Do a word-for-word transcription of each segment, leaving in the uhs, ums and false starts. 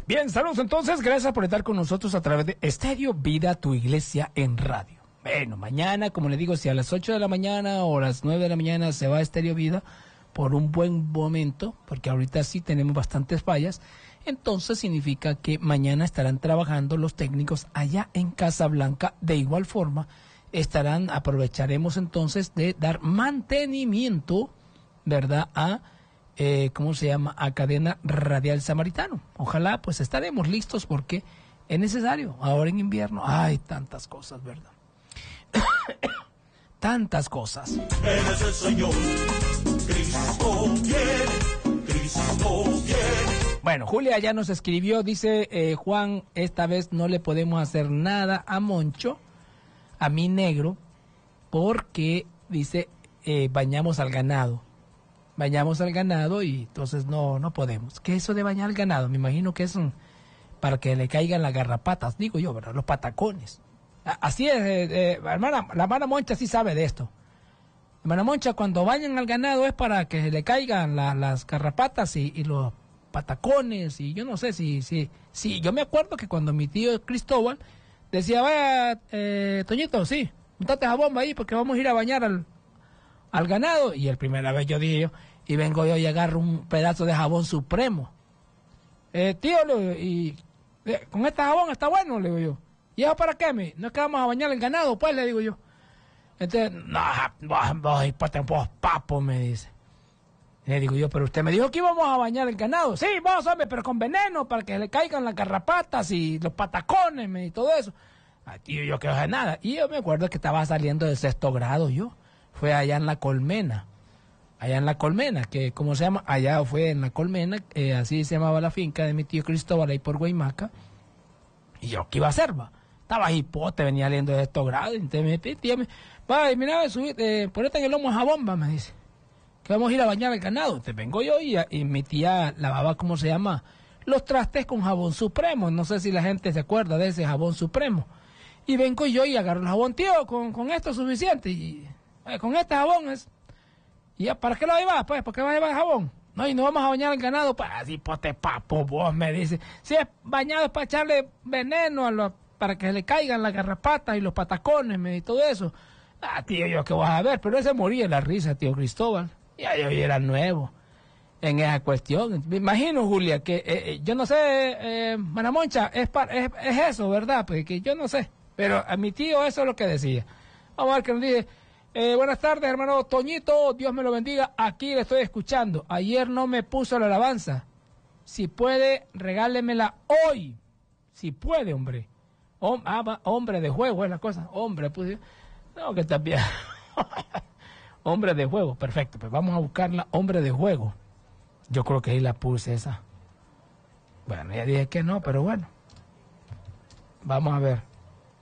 Bien, saludos entonces, gracias por estar con nosotros a través de Estéreo Vida, tu iglesia en radio. Bueno, mañana, como le digo, si a las ocho de la mañana o a las nueve de la mañana se va a Estéreo Vida por un buen momento, porque ahorita sí tenemos bastantes fallas, entonces significa que mañana estarán trabajando los técnicos allá en Casablanca. De igual forma, estarán, aprovecharemos entonces de dar mantenimiento, ¿verdad?, a, eh, ¿cómo se llama?, a Cadena Radial Samaritano. Ojalá, pues estaremos listos porque es necesario. Ahora en invierno hay tantas cosas, ¿verdad? Tantas cosas. Él es el Señor, Cristo viene, Cristo viene. Bueno, Julia ya nos escribió, dice eh, Juan, esta vez no le podemos hacer nada a Moncho, a mi negro, porque, dice, eh, bañamos al ganado. Bañamos al ganado y entonces no, no podemos. ¿Qué es eso de bañar al ganado? Me imagino que es un, para que le caigan las garrapatas, digo yo, ¿verdad? Los patacones. Así es, eh, eh, hermana, la hermana Moncha sí sabe de esto. La hermana Moncha, cuando bañan al ganado es para que le caigan la, las garrapatas y, y los patacones, y yo no sé si, si, si, yo me acuerdo que cuando mi tío Cristóbal decía, vaya, eh, Toñito, sí, montate esa bomba ahí porque vamos a ir a bañar al, al ganado, y el primera vez yo dije yo, y vengo yo y agarro un pedazo de jabón supremo. Eh, tío, le, y eh, con este jabón está bueno, le digo yo. ¿Y eso para qué? Me? ¿No es que vamos a bañar el ganado? Pues le digo yo. Entonces, no, vos, vos, papo, me dice. Le digo yo, pero usted me dijo que íbamos a bañar el ganado. Sí, vos, hombre, pero con veneno para que le caigan las garrapatas y los patacones me, y todo eso. Ay, tío, yo que no sé nada. Y yo me acuerdo que estaba saliendo de sexto grado yo. Fue allá en La Colmena. Allá en La Colmena, que como se llama, allá fue en La Colmena, eh, así se llamaba la finca de mi tío Cristóbal ahí por Guaymaca. Y yo, ¿qué iba a hacer, va? Estaba hipote, venía leyendo de estos grados. Entonces me dice, tío, va, mira, subir, eh, ponete en el lomo esa bomba, me dice. Que vamos a ir a bañar el ganado. Entonces vengo yo y, y mi tía lavaba, ¿cómo se llama?, los trastes con jabón supremo. No sé si la gente se acuerda de ese jabón supremo. Y vengo yo y agarro el jabón, tío, con, con esto es suficiente. Y eh, con este jabón es... ¿Y ya, para qué lo llevas, pues? ¿Por qué vas a llevar el jabón? No, y no vamos a bañar el ganado. Pues así, pote papo, vos, me dice. Si es bañado es para echarle veneno a los... para que le caigan las garrapatas y los patacones y todo eso. Ah, tío, yo que vas a ver, pero ese moría de la risa, tío Cristóbal. Ya yo era nuevo en esa cuestión. Me imagino, Julia, que eh, yo no sé, eh, Manamoncha, es, es, es eso, ¿verdad? Pues que yo no sé, pero a mi tío eso es lo que decía. Vamos a ver que nos dice, eh, buenas tardes, hermano Toñito, Dios me lo bendiga, aquí le estoy escuchando. Ayer no me puso la alabanza. Si puede, regálemela hoy. Si puede, hombre. Hom ah, hombre de juego es la cosa. Hombre, pues. No, que está bien. Hombre de juego, perfecto. Pues vamos a buscarla, hombre de juego. Yo creo que ahí la puse esa. Bueno, ya dije que no, pero bueno. Vamos a ver.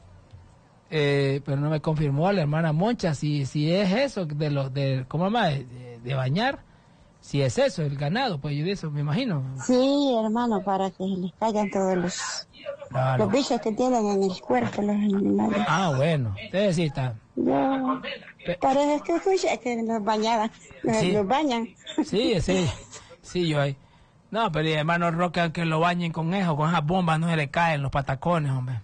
Eh, pero no me confirmó la hermana Moncha si, si es eso de los de, ¿cómo se llama? De, de bañar. Si es eso, el ganado, pues yo de eso me imagino. Sí, hermano, para que les caigan todos los, claro, los bichos que tienen en el cuerpo los animales. Ah, bueno, entonces sí está. Yo, por eso es que escuché que los bañaban, sí, los bañan. Sí, sí, sí, yo ahí. No, pero hermano Roque, aunque lo bañen con eso, con esas bombas no se le caen los patacones, hombre.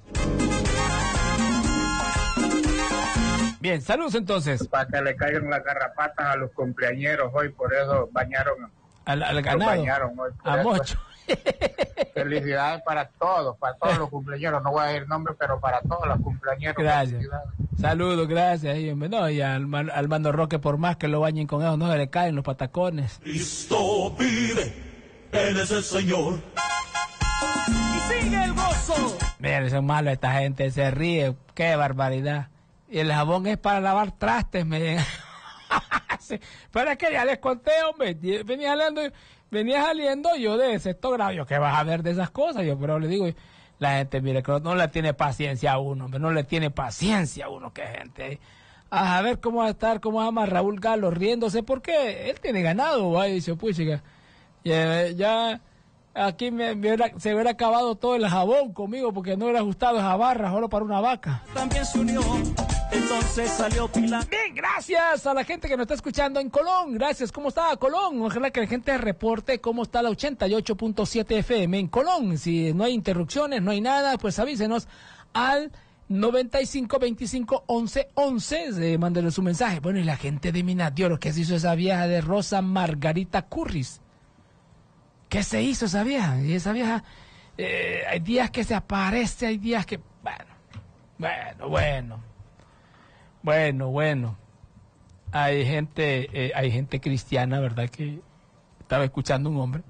Bien, saludos entonces. Para que le caigan las garrapatas a los cumpleañeros hoy, por eso bañaron al, al ganado. Bañaron hoy, a eso. Mocho. Felicidades para todos, para todos los cumpleañeros. No voy a decir nombre, pero para todos los cumpleañeros. Gracias. Saludos, gracias. Y, no, y al, al mando Roque, por más que lo bañen con eso, no se le caen los patacones. Cristo vive, Él es el Señor. Y sigue el gozo. Miren, son malos esta gente, se ríe. Qué barbaridad. Y el jabón es para lavar trastes, me sí, pero es que ya les conté, hombre, venía saliendo, venía saliendo yo de sexto grado, yo que vas a ver de esas cosas, yo pero le digo, la gente, mire, que no le tiene paciencia a uno, hombre, no le tiene paciencia a uno, que gente, a ver cómo va a estar, cómo va a amar Raúl Galo riéndose, porque él tiene ganado, va, y dice, pues, ya, ya aquí me, me hubiera, se hubiera acabado todo el jabón conmigo, porque no hubiera ajustado esa barra solo para una vaca. También se unió Entonces salió Pilar. Bien, gracias a la gente que nos está escuchando en Colón. Gracias. ¿Cómo está Colón? Ojalá que la gente reporte cómo está la ochenta y ocho punto siete F M en Colón. Si no hay interrupciones, no hay nada, pues avísenos al noventa y cinco veinticinco once once. Eh, mándenle su mensaje. Bueno, y la gente de Minas de Oro, ¿qué se hizo esa vieja de Rosa Margarita Curris? ¿Qué se hizo esa vieja? Y esa vieja, eh, hay días que se aparece, hay días que... Bueno, bueno, bueno. Bueno, bueno. Hay gente, eh, hay gente cristiana, ¿verdad? Que estaba escuchando un hombre.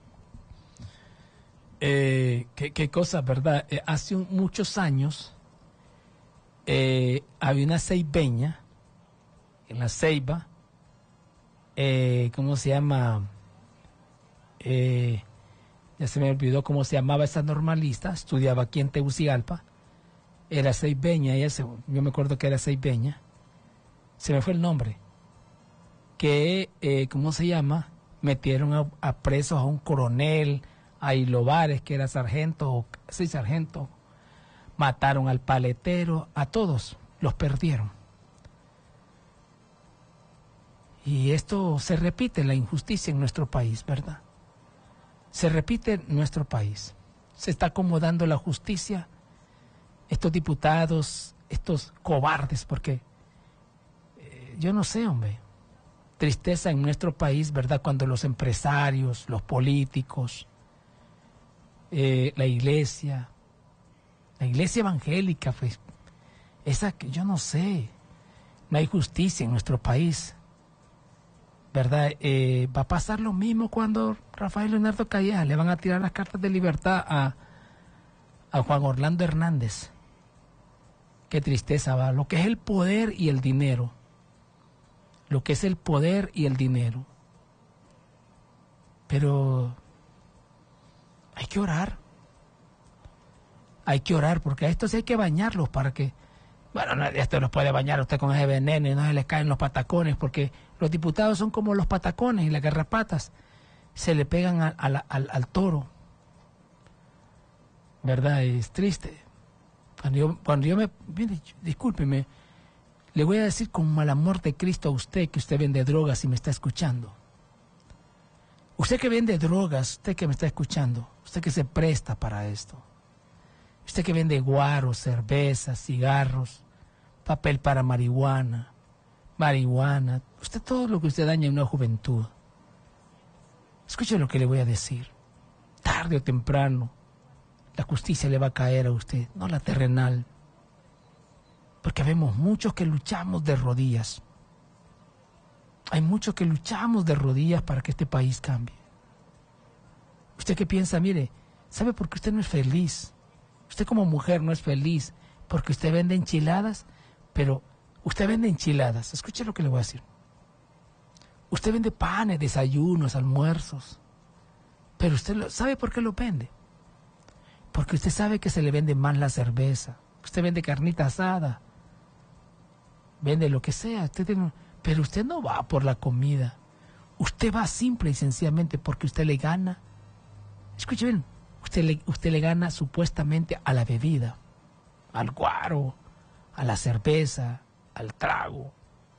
Eh, ¿qué, qué cosa, verdad? Eh, hace un, muchos años eh, había una ceibeña en la Ceiba, eh, ¿cómo se llama? Eh, ya se me olvidó cómo se llamaba esa normalista, estudiaba aquí en Tegucigalpa, era ceibeña, ella se, yo me acuerdo que era ceibeña, se me fue el nombre, que, eh, ¿cómo se llama? Metieron a, a presos a un coronel, a Ilobares, que era sargento, sí, sargento, mataron al paletero, a todos los perdieron. Y esto se repite, la injusticia en nuestro país, ¿verdad? Se repite en nuestro país. Se está acomodando la justicia, estos diputados, estos cobardes, porque eh, yo no sé, hombre, tristeza en nuestro país, ¿verdad? Cuando los empresarios, los políticos, eh, la iglesia, la iglesia evangélica, pues, esa que yo no sé, no hay justicia en nuestro país, ¿verdad? Eh, va a pasar lo mismo cuando Rafael Leonardo Calleja le van a tirar las cartas de libertad a, a Juan Orlando Hernández. Qué tristeza, va. Lo que es el poder y el dinero. Lo que es el poder y el dinero. Pero hay que orar. Hay que orar, porque a estos hay que bañarlos para que... Bueno, no, esto los puede bañar usted con ese veneno y no se les caen los patacones, porque los diputados son como los patacones y las garrapatas. Se le pegan a, a la, al, al toro. ¿Verdad? Es triste. Cuando yo, cuando yo me... Mire, discúlpeme, le voy a decir con el amor de Cristo a usted que usted vende drogas y me está escuchando. Usted que vende drogas, usted que me está escuchando, usted que se presta para esto. Usted que vende guaros, cervezas, cigarros, papel para marihuana, marihuana, usted todo lo que usted daña en una juventud. Escuche lo que le voy a decir. Tarde o temprano, la justicia le va a caer a usted, no la terrenal. Porque vemos muchos que luchamos de rodillas. Hay muchos que luchamos de rodillas para que este país cambie. Usted que piensa, mire, ¿sabe por qué usted no es feliz? Usted como mujer no es feliz porque usted vende enchiladas, pero usted vende enchiladas. Escuche lo que le voy a decir. Usted vende panes, desayunos, almuerzos, pero usted lo, ¿sabe por qué lo vende? Porque usted sabe que se le vende más la cerveza. Usted vende carnita asada, vende lo que sea, usted tiene, pero usted no va por la comida. Usted va simple y sencillamente porque usted le gana. Escuche bien. Usted le, usted le gana supuestamente a la bebida, al guaro, a la cerveza, al trago.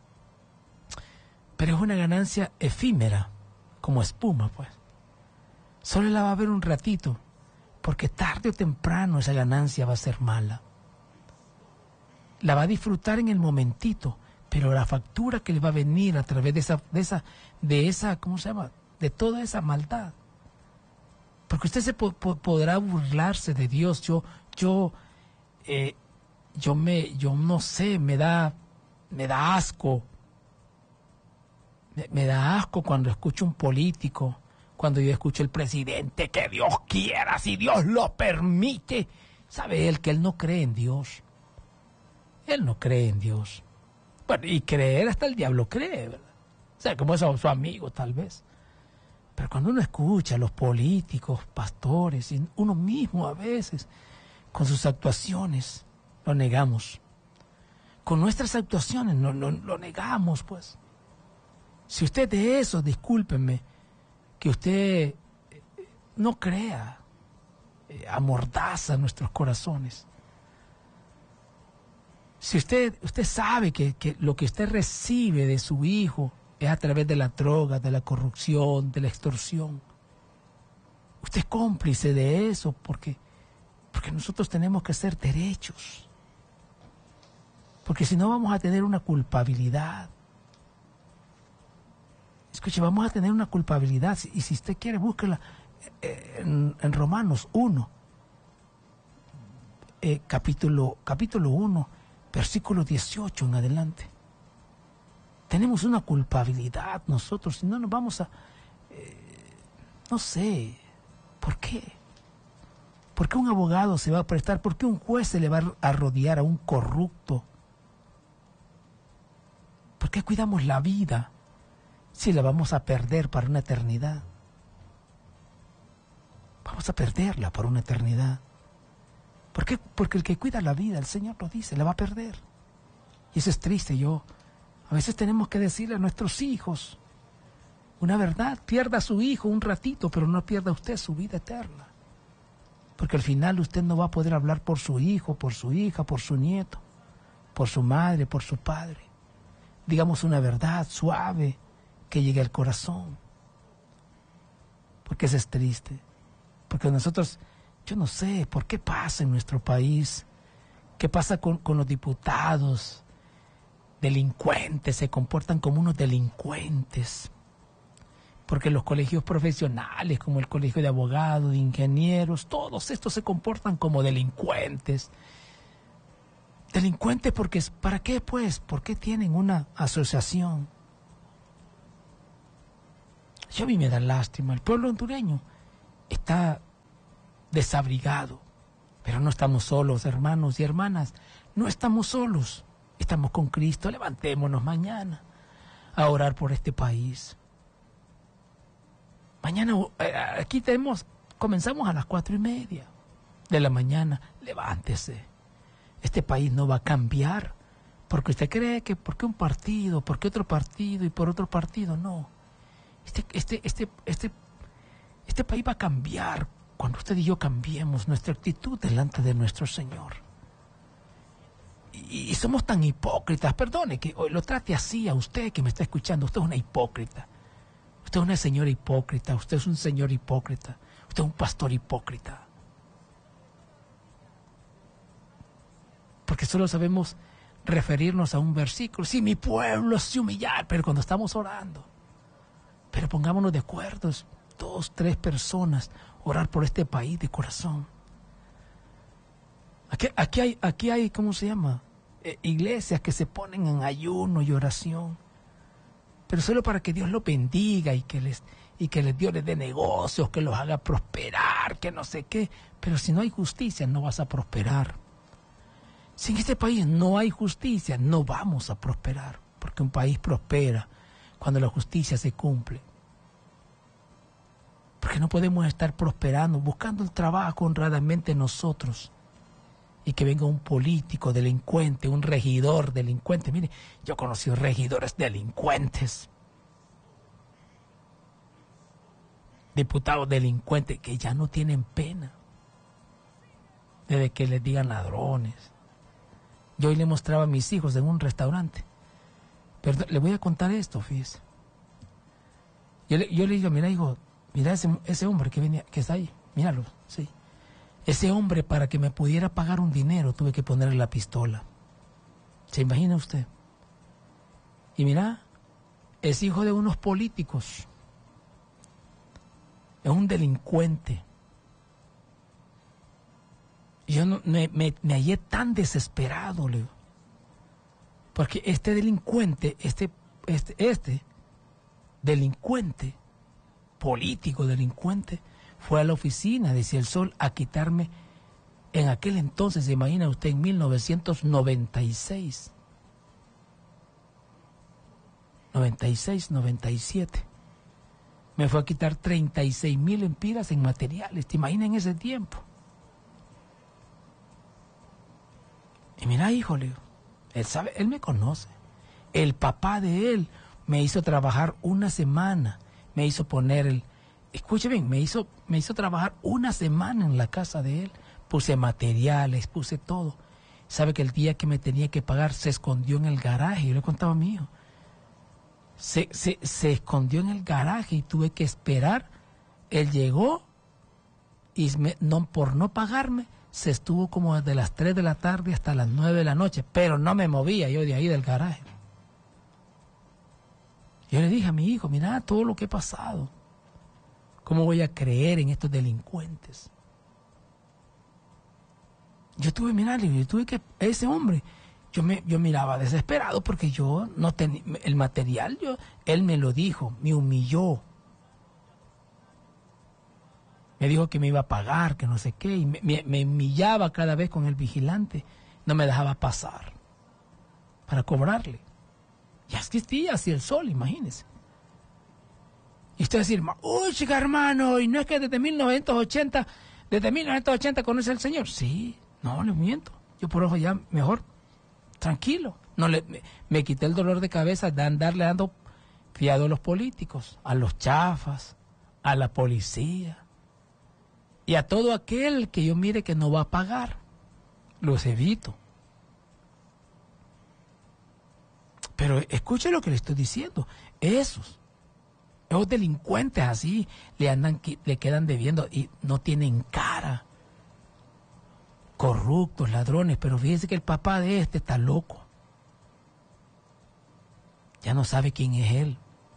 Pero es una ganancia efímera, como espuma, pues. Solo la va a ver un ratito, porque tarde o temprano esa ganancia va a ser mala. La va a disfrutar en el momentito, pero la factura que le va a venir a través de esa, de esa, de esa, ¿cómo se llama? De toda esa maldad. Porque usted se po po podrá burlarse de Dios. Yo, yo, eh, yo me, yo no sé, me da, me da asco. Me, me da asco cuando escucho un político, cuando yo escucho el presidente, que Dios quiera, si Dios lo permite. ¿Sabe él que él no cree en Dios? Él no cree en Dios. Bueno, y creer hasta el diablo cree, ¿verdad? O sea, como es su amigo, tal vez. Pero cuando uno escucha a los políticos, pastores, y uno mismo a veces, con sus actuaciones, lo negamos. Con nuestras actuaciones no, no, lo negamos, pues. Si usted de eso, discúlpenme, que usted no crea, eh, amordaza nuestros corazones. Si usted, usted sabe que, que lo que usted recibe de su hijo es a través de la droga, de la corrupción, de la extorsión, usted es cómplice de eso porque, porque nosotros tenemos que ser derechos. Porque si no vamos a tener una culpabilidad. Escuche, vamos a tener una culpabilidad. Y si usted quiere, búsquela en, en Romanos uno. Eh, capítulo, capítulo uno, versículo dieciocho en adelante. Tenemos una culpabilidad nosotros, si no nos vamos a... Eh, no sé, ¿por qué? ¿Por qué un abogado se va a prestar? ¿Por qué un juez se le va a rodear a un corrupto? ¿Por qué cuidamos la vida si la vamos a perder para una eternidad? Vamos a perderla por una eternidad. ¿Por qué? Porque el que cuida la vida, el Señor lo dice, la va a perder. Y eso es triste. Yo, a veces tenemos que decirle a nuestros hijos una verdad. Pierda a su hijo un ratito, pero no pierda usted su vida eterna. Porque al final usted no va a poder hablar por su hijo, por su hija, por su nieto, por su madre, por su padre. Digamos una verdad suave que llegue al corazón. Porque eso es triste. Porque nosotros... Yo no sé, ¿por qué pasa en nuestro país? ¿Qué pasa con, con los diputados? Delincuentes, se comportan como unos delincuentes. Porque los colegios profesionales, como el colegio de abogados, de ingenieros, todos estos se comportan como delincuentes. Delincuentes porque, ¿para qué pues? ¿Por qué tienen una asociación? Yo a mí me da lástima. El pueblo hondureño está desabrigado, pero no estamos solos, hermanos y hermanas, no estamos solos, estamos con Cristo. Levantémonos mañana a orar por este país. Mañana aquí tenemos, comenzamos a las cuatro y media de la mañana. Levántese. Este país no va a cambiar porque usted cree que porque un partido, porque otro partido y por otro partido, no. Este, este, este, este, este país va a cambiar cuando usted y yo cambiemos nuestra actitud delante de nuestro Señor. Y, y somos tan hipócritas, perdone que lo trate así a usted que me está escuchando. Usted es una hipócrita. Usted es una señora hipócrita. Usted es un señor hipócrita. Usted es un pastor hipócrita. Porque solo sabemos referirnos a un versículo. Sí, mi pueblo se humillar, pero cuando estamos orando. Pero pongámonos de acuerdo, dos, tres personas, orar por este país de corazón. Aquí, aquí hay, aquí hay, ¿cómo se llama? Eh, iglesias que se ponen en ayuno y oración, pero solo para que Dios los bendiga y que les, y que les Dios les dé negocios, que los haga prosperar, que no sé qué. Pero si no hay justicia, no vas a prosperar. Si en este país no hay justicia, no vamos a prosperar, porque un país prospera cuando la justicia se cumple. Porque no podemos estar prosperando, buscando el trabajo honradamente nosotros, y que venga un político delincuente, un regidor delincuente. Mire, yo conocí regidores delincuentes, diputados delincuentes que ya no tienen pena desde que les digan ladrones. Yo hoy le mostraba a mis hijos en un restaurante. Pero le voy a contar esto, fíjese. Yo le, yo le digo, mira, hijo, mira ese, ese hombre que venía, que está ahí, míralo, sí. Ese hombre, para que me pudiera pagar un dinero, tuve que ponerle la pistola. ¿Se imagina usted? Y mira, es hijo de unos políticos. Es un delincuente. Y yo no, me, me, me hallé tan desesperado, le digo. Porque este delincuente, este, este, este delincuente, político delincuente, fue a la oficina de Ciel Sol a quitarme, en aquel entonces, se imagina usted, en mil novecientos noventa y seis, noventa y seis, noventa y siete, me fue a quitar treinta y seis mil empiras en materiales. ¿Te imaginas en ese tiempo? Y mira, híjole, él sabe, él me conoce. El papá de él me hizo trabajar una semana, me hizo poner el, escuche bien, me hizo, me hizo trabajar una semana en la casa de él. Puse materiales, puse todo. Sabe que el día que me tenía que pagar se escondió en el garaje. Yo le contaba a mi hijo. Se, se, se escondió en el garaje y tuve que esperar. Él llegó y me, no, por no pagarme se estuvo como desde las tres de la tarde hasta las nueve de la noche, pero no me movía yo de ahí del garaje. Yo le dije a mi hijo, mira todo lo que he pasado. ¿Cómo voy a creer en estos delincuentes? Yo tuve, mirá, yo tuve que, ese hombre, yo me yo miraba desesperado porque yo no tenía, el material, yo, él me lo dijo, me humilló. Me dijo que me iba a pagar, que no sé qué, y me, me, me humillaba cada vez con el vigilante, no me dejaba pasar para cobrarle. Ya existía así el sol, imagínese. Y usted va a decir, uy, chica hermano, y no es que desde mil novecientos ochenta, desde mil novecientos ochenta conoce al Señor. Sí, no le miento. Yo por ojo ya mejor, tranquilo. No le, me, me quité el dolor de cabeza de andarle dando criado a los políticos, a los chafas, a la policía y a todo aquel que yo mire que no va a pagar. Los evito. Pero escuche lo que le estoy diciendo. Esos, esos delincuentes así le andan, le quedan debiendo y no tienen cara. Corruptos, ladrones, pero fíjese que el papá de este está loco. Ya no sabe quién es él.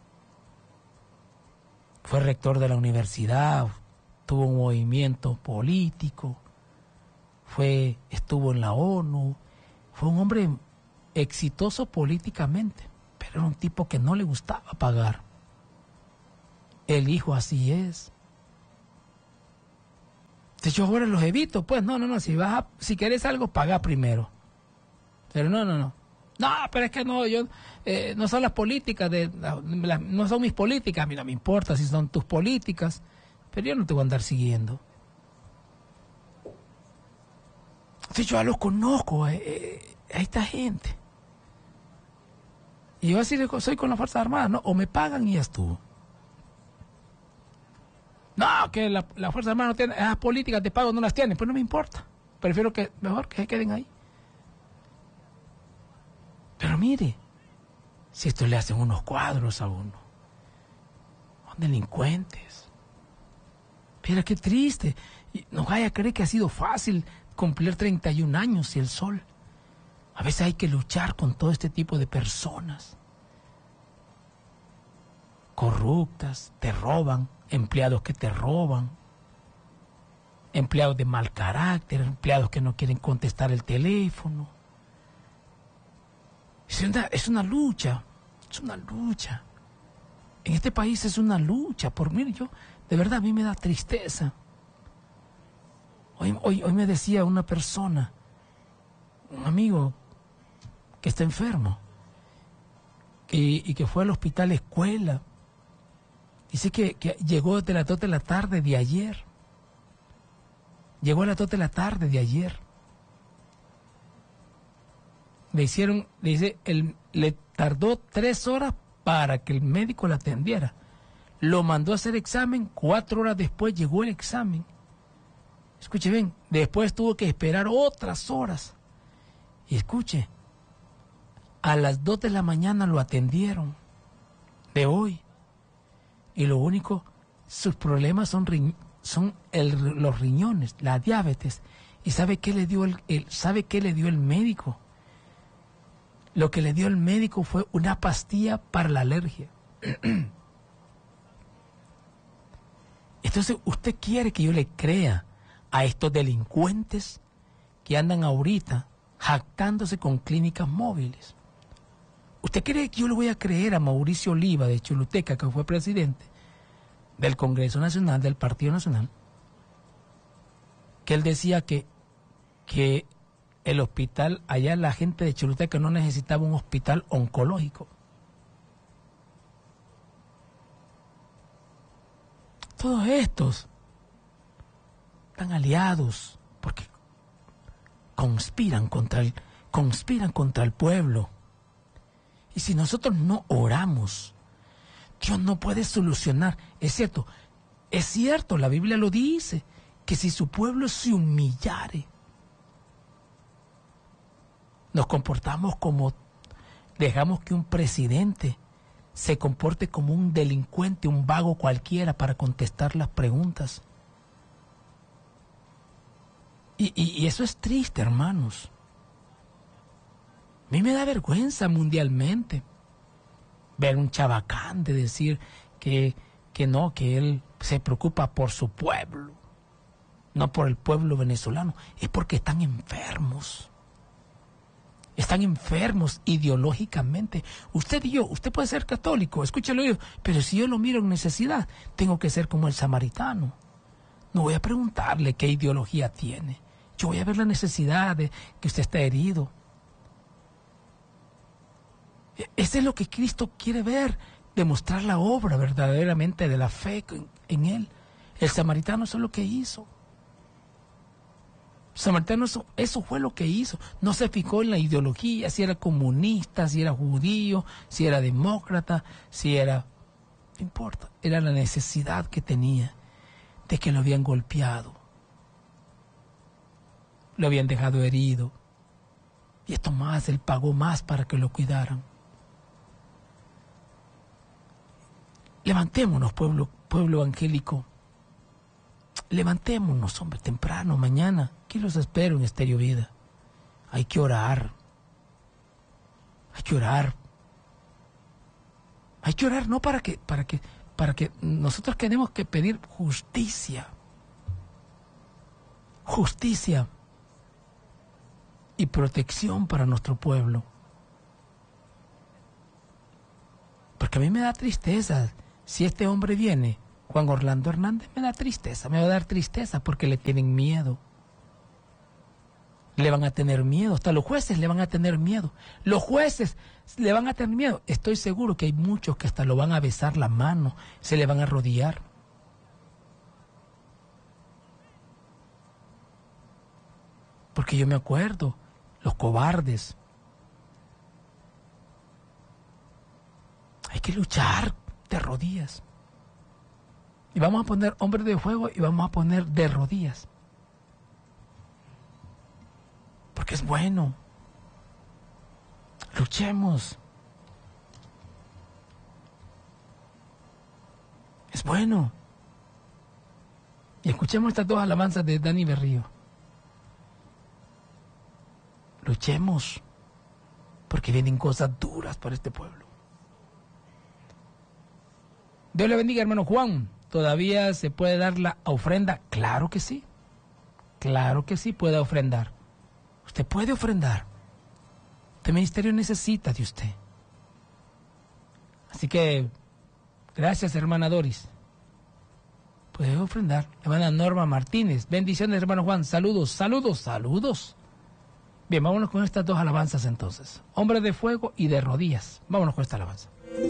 Fue rector de la universidad, tuvo un movimiento político, fue, estuvo en la ONU, fue un hombre exitoso políticamente, pero era un tipo que no le gustaba pagar. El hijo así es. Entonces yo ahora los evito, pues no, no, no, si vas a, si quieres algo, paga primero. Pero no, no, no. No, pero es que no, yo, eh, no son las políticas, de, la, la, no son mis políticas, a mí no me importa si son tus políticas, pero yo no te voy a andar siguiendo. Entonces yo ya los conozco, eh, eh, a esta gente. Y yo así soy con las Fuerzas Armadas, ¿no? O me pagan y ya estuvo. No, que la, la Fuerza Armada no tiene, esas políticas de pago no las tiene, pues no me importa. Prefiero que, mejor que se queden ahí. Pero mire, si esto le hacen unos cuadros a uno, son delincuentes. Mira qué triste. Y no vaya a creer que ha sido fácil cumplir treinta y un años y el sol. A veces hay que luchar con todo este tipo de personas. Corruptas, te roban, empleados que te roban, empleados de mal carácter, empleados que no quieren contestar el teléfono. Es una, es una lucha, es una lucha. En este país es una lucha. Por mí, yo, de verdad, a mí me da tristeza. Hoy, hoy, hoy me decía una persona, un amigo que está enfermo y, y que fue al hospital escuela. Dice que, que llegó desde las dos de la tarde de ayer. Llegó a las dos de la tarde de ayer. Le hicieron, le dice, el, le tardó tres horas para que el médico la atendiera. Lo mandó a hacer examen, cuatro horas después llegó el examen. Escuche bien, después tuvo que esperar otras horas. Y escuche, a las dos de la mañana lo atendieron, de hoy. Y lo único, sus problemas son, ri, son el, los riñones, la diabetes. ¿Y sabe qué le dio el, el, sabe qué le dio el médico? Lo que le dio el médico fue una pastilla para la alergia. Entonces, ¿usted quiere que yo le crea a estos delincuentes que andan ahorita jactándose con clínicas móviles? ¿Usted cree que yo le voy a creer a Mauricio Oliva de Choluteca, que fue presidente del Congreso Nacional, del Partido Nacional, que él decía que, que el hospital, allá la gente de Choluteca no necesitaba un hospital oncológico? Todos estos están aliados porque conspiran contra el, conspiran contra el pueblo. Y si nosotros no oramos, Dios no puede solucionar. Es cierto, es cierto, la Biblia lo dice, que si su pueblo se humillare, Nos comportamos como, dejamos que un presidente se comporte como un delincuente, un vago cualquiera para contestar las preguntas. Y, y, y eso es triste, hermanos. A mí me da vergüenza mundialmente ver un chabacán de decir que, que no, que él se preocupa por su pueblo, no por el pueblo venezolano. Es porque están enfermos. Están enfermos ideológicamente. Usted y yo, usted puede ser católico, escúchalo yo, pero si yo lo miro en necesidad, tengo que ser como el samaritano. No voy a preguntarle qué ideología tiene. Yo voy a ver la necesidad de que usted está herido. Ese es lo que Cristo quiere ver, demostrar la obra verdaderamente de la fe en Él. El samaritano eso es lo que hizo. El samaritano eso, eso fue lo que hizo. No se fijó en la ideología, si era comunista, si era judío, si era demócrata, si era... No importa, era la necesidad que tenía de que lo habían golpeado, lo habían dejado herido. Y esto más, él pagó más para que lo cuidaran. Levantémonos, pueblo, pueblo evangélico. Levantémonos, hombre, temprano, mañana. Aquí los espero en Estéreo Vida. Hay que orar. Hay que orar. Hay que orar, no para que, para que, para que nosotros tenemos que pedir justicia. Justicia y protección para nuestro pueblo. Porque a mí me da tristeza. Si este hombre viene, Juan Orlando Hernández, me da tristeza, me va a dar tristeza porque le tienen miedo. Le van a tener miedo, hasta los jueces le van a tener miedo. Los jueces le van a tener miedo. Estoy seguro que hay muchos que hasta lo van a besar la mano, se le van a arrodillar. Porque yo me acuerdo, los cobardes. Hay que luchar de rodillas. Y vamos a poner hombres de fuego y vamos a poner de rodillas. Porque es bueno. Luchemos. Es bueno. Y escuchemos estas dos alabanzas de Dani Berrío. Luchemos. Porque vienen cosas duras para este pueblo. Dios le bendiga, hermano Juan. ¿Todavía se puede dar la ofrenda? Claro que sí. Claro que sí puede ofrendar. Usted puede ofrendar. Este ministerio necesita de usted. Así que, gracias, hermana Doris. Puede ofrendar. Hermana Norma Martínez. Bendiciones, hermano Juan. Saludos, saludos, saludos. Bien, vámonos con estas dos alabanzas entonces. Hombre de fuego y de rodillas. Vámonos con esta alabanza.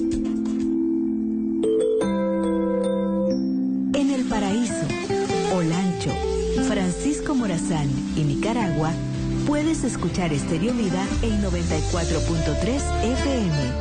En el Paraíso, Olancho, Francisco Morazán y Nicaragua, puedes escuchar Estéreo Vida en noventa y cuatro punto tres F M.